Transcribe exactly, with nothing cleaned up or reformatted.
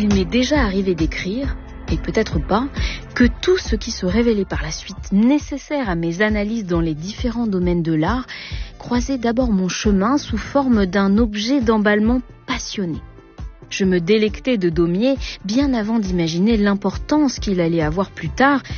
il m'est déjà arrivé d'écrire, et peut-être pas, que tout ce qui se révélait par la suite nécessaire à mes analyses dans les différents domaines de l'art croisait d'abord mon chemin sous forme d'un objet d'emballement passionné. Je me délectais de Daumier bien avant d'imaginer l'importance qu'il allait avoir plus tard